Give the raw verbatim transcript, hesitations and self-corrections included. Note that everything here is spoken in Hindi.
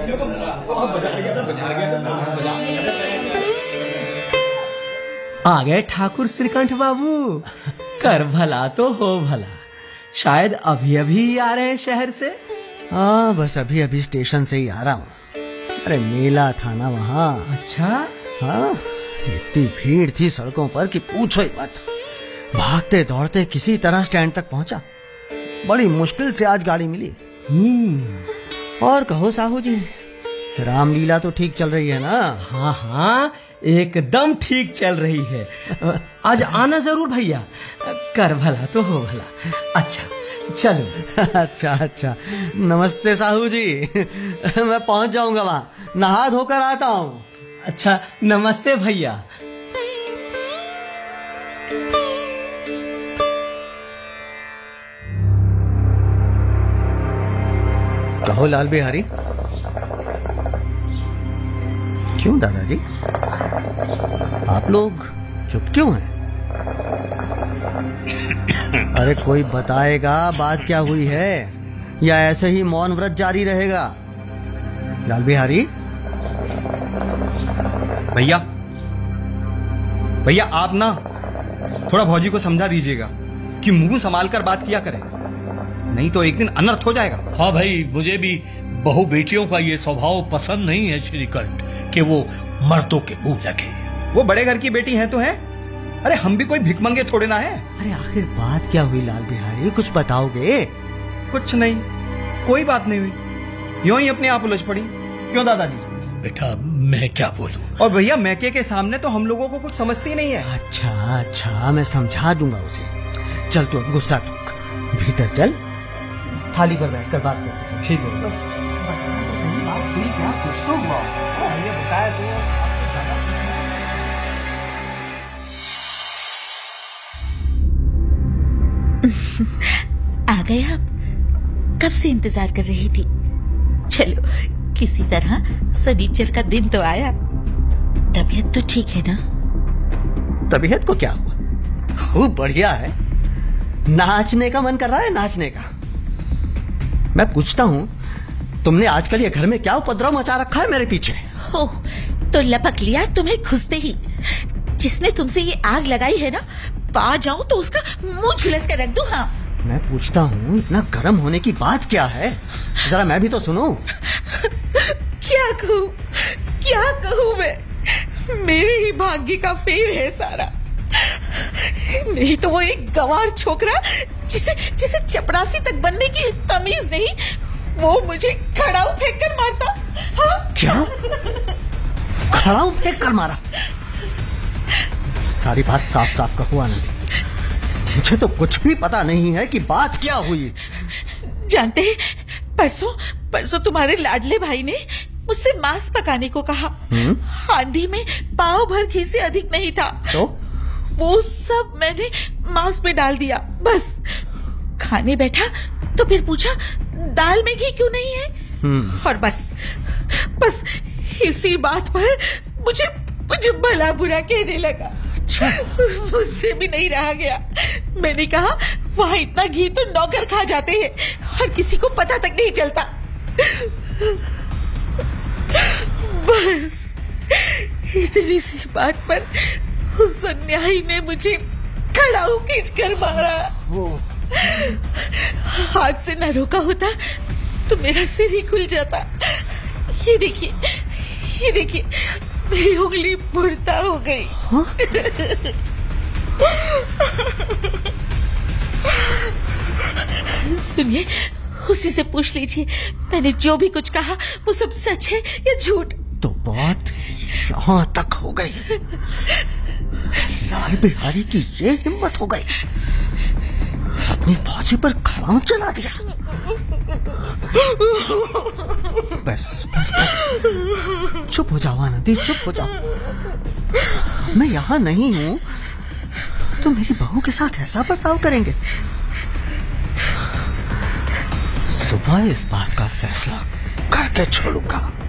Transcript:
आ गए ठाकुर श्रीकंठ बाबू। कर भला तो हो भला। शायद अभी अभी आ रहे हैं शहर से। हाँ, बस अभी अभी स्टेशन से ही आ रहा हूँ। अरे मेला था ना वहाँ। अच्छा? हाँ, इतनी भीड़ थी सड़कों पर कि पूछो ही मत। भागते दौड़ते किसी तरह स्टैंड तक पहुंचा। बड़ी मुश्किल से आज गाड़ी मिली। हम्म। और कहो साहू जी, रामलीला तो ठीक चल रही है ना? हाँ हाँ, एकदम ठीक चल रही है। आज आना जरूर भैया। कर भला तो हो भला। अच्छा चलो। अच्छा अच्छा, नमस्ते साहू जी। मैं पहुंच जाऊंगा वहाँ, नहा धोकर आता हूँ। अच्छा नमस्ते भैया। कहो लाल बिहारी। क्यों दादाजी, आप लोग चुप क्यों हैं? अरे कोई बताएगा बात क्या हुई है, या ऐसे ही मौन व्रत जारी रहेगा? लाल बिहारी। भैया भैया आप ना थोड़ा भौजी को समझा दीजिएगा कि मुंह संभाल कर बात किया करें, नहीं तो एक दिन अनर्थ हो जाएगा। हाँ भाई, मुझे भी बहु बेटियों का ये स्वभाव पसंद नहीं है श्रीकंठ, कि वो मर्दों के मुंह लगे। वो बड़े घर की बेटी है तो है, अरे हम भी कोई भिखमंगे थोड़े ना है। अरे आखिर बात क्या हुई लाल बिहारी, कुछ बताओगे? कुछ नहीं, कोई बात नहीं हुई, यूं ही अपने आप उलझ पड़ी। क्यों दादाजी? बेटा मैं क्या बोलूं। और भैया मैके के सामने तो हम लोगों को कुछ समझती नहीं है। अच्छा अच्छा, मैं समझा दूंगा उसे। चल तू गुस्सा ठोक, भीतर चल, थाली पर बैठकर बात करते हैं। ठीक है? सही बात हुई क्या? कुछ तो हुआ। ये बताया तो आ गए आप? कब से इंतजार कर रही थी। चलो किसी तरह सनीचर का दिन तो आया। तबीयत तो ठीक है ना? तबीयत को क्या हुआ, खूब बढ़िया है। नाचने का मन कर रहा है, नाचने का। मैं पूछता हूँ, तुमने आजकल ये घर में क्या उपद्रव मचा रखा है मेरे पीछे? ओह, तो लपक लिया तुम्हें घुसते ही। जिसने तुमसे ये आग लगाई है ना, पा जाऊं तो उसका मुंह झुलस कर रख दूं। हाँ, मैं पूछता हूँ, इतना गर्म होने की बात क्या है? जरा मैं भी तो सुनूं। क्या कहूँ क्या कहूँ मैं, मेरे ही भाग्य का फेर है सारा। नहीं तो वो एक गंवार छोकरा जिसे जिसे चपरासी तक बनने की तमीज नहीं, वो मुझे खड़ाऊ फेंक कर मारता। हाँ? क्या? खड़ाऊ फेंक कर मारा? सारी बात साफ साफ कहो आनंदी, मुझे तो कुछ भी पता नहीं है कि बात क्या हुई। जानते हैं, परसों परसों तुम्हारे लाडले भाई ने मुझसे मांस पकाने को कहा। हांडी में पाव भर घी से अधिक नहीं था, तो वो सब मैंने मांस में डाल दिया। बस खाने बैठा तो फिर पूछा दाल में घी क्यों नहीं है, और बस बस इसी बात पर मुझे मुझे भला बुरा कहने लगा। मुझसे भी नहीं रहा गया। मैंने कहा वहां इतना घी तो नौकर खा जाते हैं और किसी को पता तक नहीं चलता। बस इतनी सी बात पर उस अन्यायी ने मुझे खड़ाऊ खींच कर मारा। हाथ से न रोका होता तो मेरा सिर ही खुल जाता। ये देखिए, ये देखिए, मेरी उंगली मुड़ता हो गई। हाँ? सुनिए, उसी से पूछ लीजिए मैंने जो भी कुछ कहा वो सब सच है या झूठ। तो बात यहाँ तक हो गई, लाल बिहारी की ये हिम्मत हो गई, अपनी फौजी पर खड़ाऊ चला दिया। बस बस बस, चुप हो जाओ आनंदी, चुप हो जाओ। मैं यहाँ नहीं हूँ तो मेरी बहू के साथ ऐसा बर्ताव करेंगे? सुबह इस बात का फैसला करके छोड़ूंगा।